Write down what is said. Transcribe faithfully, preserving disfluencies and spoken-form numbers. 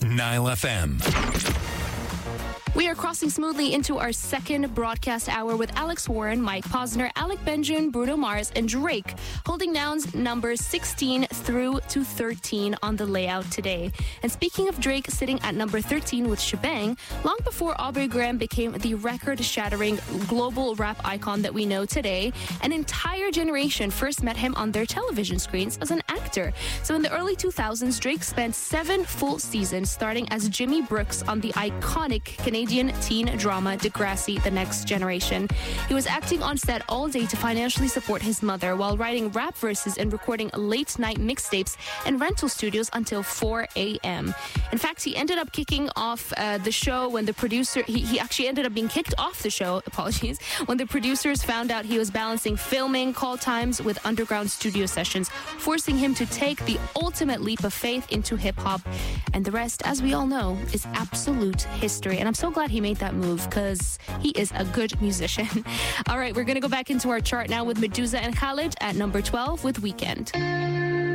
Nile F M. We are crossing smoothly into our second broadcast hour with Alex Warren, Mike Posner, Alec Benjun, Bruno Mars, and Drake, holding down numbers sixteen through to thirteen on the layout today. And speaking of Drake sitting at number thirteen with Shebang, long before Aubrey Graham became the record-shattering global rap icon that we know today, an entire generation first met him on their television screens as an actor. So in the early two thousands, Drake spent seven full seasons starting as Jimmy Brooks on the iconic Canadian teen drama Degrassi: The Next Generation. He was acting on set all day to financially support his mother while writing rap verses and recording late-night mixtapes in rental studios until four a.m. In fact, he ended up kicking off uh, the show when the producer... He, he actually ended up being kicked off the show, apologies, when the producers found out he was balancing filming, call times with underground studio sessions, forcing him to take the ultimate leap of faith into hip-hop. And the rest, as we all know, is absolute history. And I'm so glad he made that move because he is a good musician. All right, we're going to go back into our chart now with Medusa and Khalid at number twelve with Weekend.